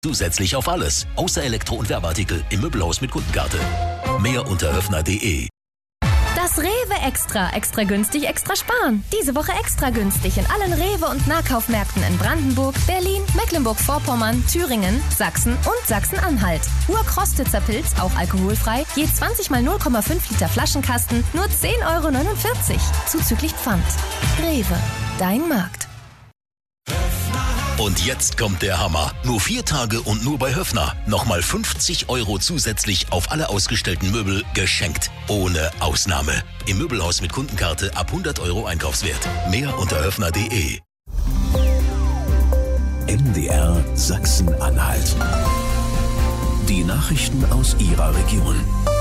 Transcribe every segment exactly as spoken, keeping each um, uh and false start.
Zusätzlich auf alles, außer Elektro- und Werbeartikel im Möbelhaus mit Kundenkarte. Mehr unter höfner punkt de. Das Rewe Extra. Extra günstig, extra sparen. Diese Woche extra günstig in allen Rewe- und Nahkaufmärkten in Brandenburg, Berlin, Mecklenburg-Vorpommern, Thüringen, Sachsen und Sachsen-Anhalt. Urkrostitzer Pilz, auch alkoholfrei, je zwanzig mal null Komma fünf Liter Flaschenkasten, nur zehn Euro neunundvierzig. Zuzüglich Pfand. Rewe, dein Markt. Und jetzt kommt der Hammer. Nur vier Tage und nur bei Höfner. Nochmal fünfzig Euro zusätzlich auf alle ausgestellten Möbel geschenkt. Ohne Ausnahme. Im Möbelhaus mit Kundenkarte ab hundert Euro Einkaufswert. Mehr unter höfner punkt de. M D R Sachsen-Anhalt. Die Nachrichten aus Ihrer Region.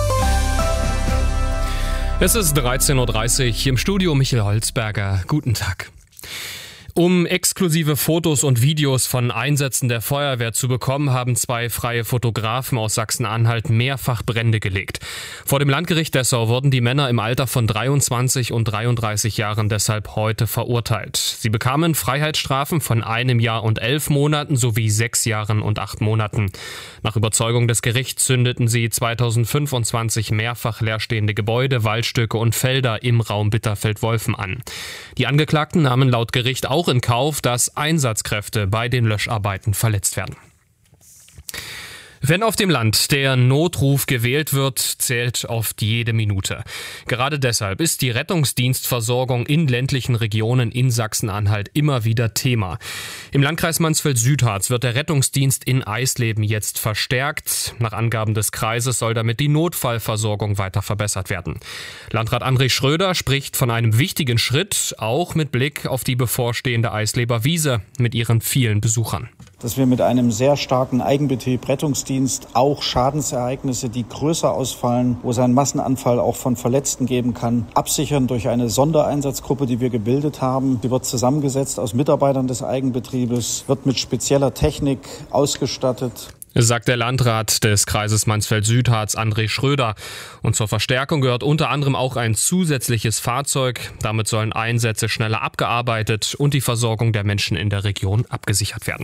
Es ist dreizehn Uhr dreißig, im Studio Michael Holzberger. Guten Tag. Um exklusive Fotos und Videos von Einsätzen der Feuerwehr zu bekommen, haben zwei freie Fotografen aus Sachsen-Anhalt mehrfach Brände gelegt. Vor dem Landgericht Dessau wurden die Männer im Alter von dreiundzwanzig und dreiunddreißig Jahren deshalb heute verurteilt. Sie bekamen Freiheitsstrafen von einem Jahr und elf Monaten sowie sechs Jahren und acht Monaten. Nach Überzeugung des Gerichts zündeten sie zweitausendfünfundzwanzig mehrfach leerstehende Gebäude, Waldstücke und Felder im Raum Bitterfeld-Wolfen an. Die Angeklagten nahmen laut Gericht auch in Kauf, dass Einsatzkräfte bei den Löscharbeiten verletzt werden. Wenn auf dem Land der Notruf gewählt wird, zählt oft jede Minute. Gerade deshalb ist die Rettungsdienstversorgung in ländlichen Regionen in Sachsen-Anhalt immer wieder Thema. Im Landkreis Mansfeld-Südharz wird der Rettungsdienst in Eisleben jetzt verstärkt. Nach Angaben des Kreises soll damit die Notfallversorgung weiter verbessert werden. Landrat André Schröder spricht von einem wichtigen Schritt, auch mit Blick auf die bevorstehende Eisleber Wiese mit ihren vielen Besuchern. Dass wir mit einem sehr starken Eigenbetrieb Rettungsdienst auch Schadensereignisse, die größer ausfallen, wo es einen Massenanfall auch von Verletzten geben kann, absichern durch eine Sondereinsatzgruppe, die wir gebildet haben. Die wird zusammengesetzt aus Mitarbeitern des Eigenbetriebes, wird mit spezieller Technik ausgestattet. Sagt der Landrat des Kreises Mansfeld-Südharz André Schröder. Und zur Verstärkung gehört unter anderem auch ein zusätzliches Fahrzeug. Damit sollen Einsätze schneller abgearbeitet und die Versorgung der Menschen in der Region abgesichert werden.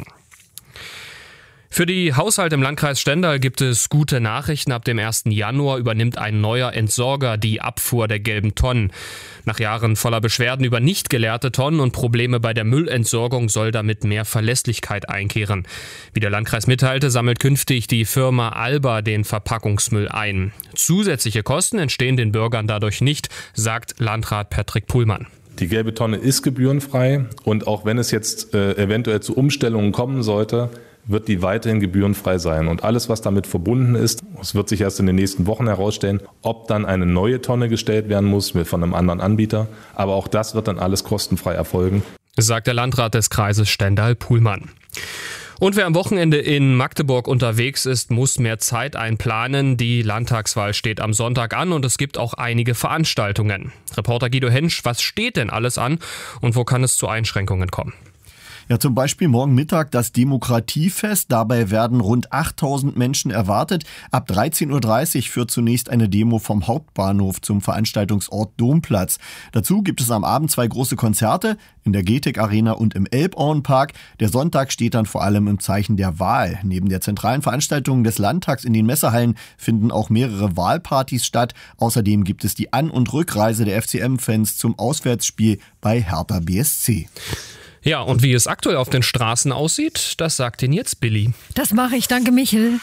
Für die Haushalte im Landkreis Stendal gibt es gute Nachrichten. Ab dem ersten Januar übernimmt ein neuer Entsorger die Abfuhr der gelben Tonnen. Nach Jahren voller Beschwerden über nicht geleerte Tonnen und Probleme bei der Müllentsorgung soll damit mehr Verlässlichkeit einkehren. Wie der Landkreis mitteilte, sammelt künftig die Firma Alba den Verpackungsmüll ein. Zusätzliche Kosten entstehen den Bürgern dadurch nicht, sagt Landrat Patrick Puhlmann. Die gelbe Tonne ist gebührenfrei und auch wenn es jetzt äh, eventuell zu Umstellungen kommen sollte, wird die weiterhin gebührenfrei sein. Und alles, was damit verbunden ist, es wird sich erst in den nächsten Wochen herausstellen, ob dann eine neue Tonne gestellt werden muss von einem anderen Anbieter. Aber auch das wird dann alles kostenfrei erfolgen. Sagt der Landrat des Kreises Stendal Puhlmann. Und wer am Wochenende in Magdeburg unterwegs ist, muss mehr Zeit einplanen. Die Landtagswahl steht am Sonntag an und es gibt auch einige Veranstaltungen. Reporter Guido Hensch, was steht denn alles an und wo kann es zu Einschränkungen kommen? Ja, zum Beispiel morgen Mittag das Demokratiefest. Dabei werden rund achttausend Menschen erwartet. Ab dreizehn Uhr dreißig führt zunächst eine Demo vom Hauptbahnhof zum Veranstaltungsort Domplatz. Dazu gibt es am Abend zwei große Konzerte in der G T E C Arena und im Elbauenpark. Der Sonntag steht dann vor allem im Zeichen der Wahl. Neben der zentralen Veranstaltung des Landtags in den Messehallen finden auch mehrere Wahlpartys statt. Außerdem gibt es die An- und Rückreise der F C M-Fans zum Auswärtsspiel bei Hertha B S C. Ja, und wie es aktuell auf den Straßen aussieht, das sagt Ihnen jetzt Billy. Das mache ich, danke Michel.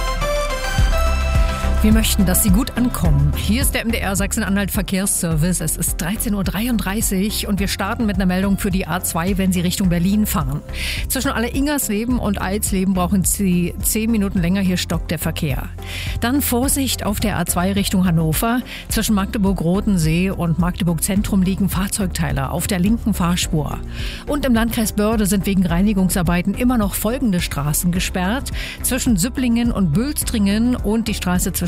Wir möchten, dass Sie gut ankommen. Hier ist der M D R Sachsen-Anhalt Verkehrsservice. Es ist dreizehn Uhr dreiunddreißig und wir starten mit einer Meldung für die A zwei, wenn Sie Richtung Berlin fahren. Zwischen Alleingersleben und Eilsleben brauchen Sie zehn Minuten länger. Hier stockt der Verkehr. Dann Vorsicht auf der A zwei Richtung Hannover. Zwischen Magdeburg-Rotensee und Magdeburg-Zentrum liegen Fahrzeugteile auf der linken Fahrspur. Und im Landkreis Börde sind wegen Reinigungsarbeiten immer noch folgende Straßen gesperrt. Zwischen Süpplingen und Bülstringen und die Straße zwischen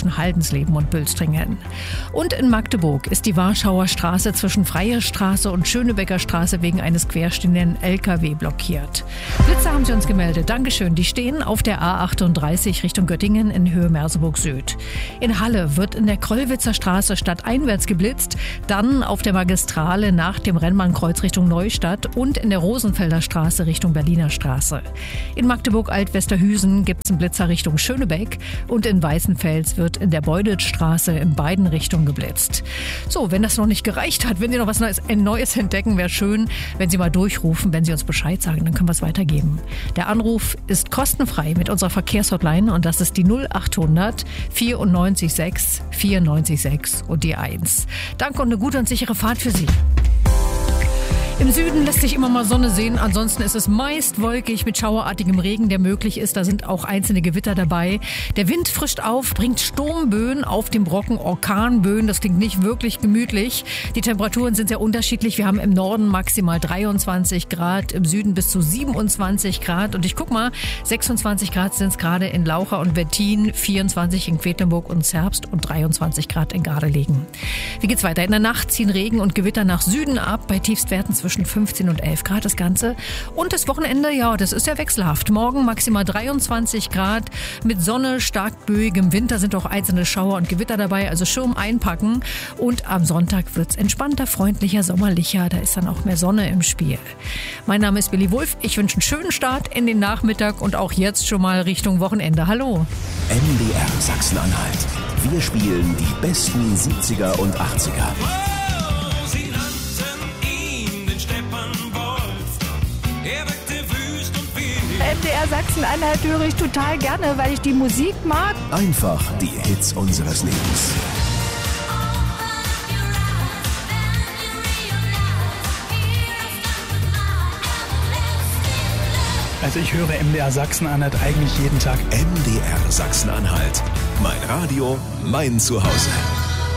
zwischen Haldensleben und Bülstringen. Und in Magdeburg ist die Warschauer Straße zwischen Freie Straße und Schönebecker Straße wegen eines querstehenden L K W blockiert. Blitzer haben sie uns gemeldet. Dankeschön. Die stehen auf der A achtunddreißig Richtung Göttingen in Höhe Merseburg Süd. In Halle wird in der Kröllwitzer Straße stadteinwärts geblitzt, dann auf der Magistrale nach dem Rennbahnkreuz Richtung Neustadt und in der Rosenfelder Straße Richtung Berliner Straße. In Magdeburg-Alt-Westerhüsen gibt es einen Blitzer Richtung Schönebeck und in Weißenfels wird in der Beuditstraße in beiden Richtungen geblitzt. So, wenn das noch nicht gereicht hat, wenn Sie noch was Neues, Neues entdecken, wäre schön, wenn Sie mal durchrufen, wenn Sie uns Bescheid sagen, dann können wir es weitergeben. Der Anruf ist kostenfrei mit unserer Verkehrshotline und das ist die null achthundert vierundneunzig sechs vierundneunzig sechs und die eins. Danke und eine gute und sichere Fahrt für Sie. Im Süden lässt sich immer mal Sonne sehen, ansonsten ist es meist wolkig mit schauerartigem Regen, der möglich ist. Da sind auch einzelne Gewitter dabei. Der Wind frischt auf, bringt Sturmböen auf dem Brocken, Orkanböen. Das klingt nicht wirklich gemütlich. Die Temperaturen sind sehr unterschiedlich. Wir haben im Norden maximal dreiundzwanzig Grad, im Süden bis zu siebenundzwanzig Grad. Und ich guck mal, sechsundzwanzig Grad sind es gerade in Laucha und Wettin, vierundzwanzig in Quedlinburg und Zerbst und dreiundzwanzig Grad in Gardelegen. Wie geht's weiter? In der Nacht ziehen Regen und Gewitter nach Süden ab, bei Tiefstwerten zwischen fünfzehn und elf Grad das Ganze. Und das Wochenende, ja, das ist ja wechselhaft. Morgen maximal dreiundzwanzig Grad mit Sonne, stark böigem Wind. Da sind auch einzelne Schauer und Gewitter dabei, also Schirm einpacken. Und am Sonntag wird's entspannter, freundlicher, sommerlicher. Da ist dann auch mehr Sonne im Spiel. Mein Name ist Billy Wulff. Ich wünsche einen schönen Start in den Nachmittag und auch jetzt schon mal Richtung Wochenende. Hallo. M D R Sachsen-Anhalt. Wir spielen die besten siebziger und achtziger. M D R Sachsen-Anhalt höre ich total gerne, weil ich die Musik mag. Einfach die Hits unseres Lebens. Also ich höre M D R Sachsen-Anhalt eigentlich jeden Tag. M D R Sachsen-Anhalt. Mein Radio, mein Zuhause.